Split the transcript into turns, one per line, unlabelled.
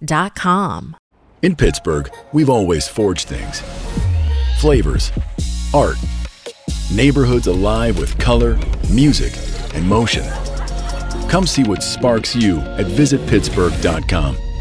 Pittsburgh.com.
In Pittsburgh, we've always forged things. Flavors, art, neighborhoods alive with color, music, and motion. Come see what sparks you at visitpittsburgh.com.